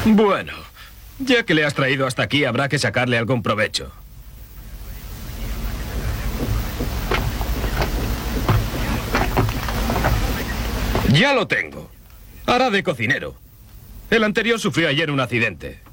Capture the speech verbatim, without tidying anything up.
Bueno, ya que le has traído hasta aquí, habrá que sacarle algún provecho. Ya lo tengo. Hará de cocinero. El anterior sufrió ayer un accidente.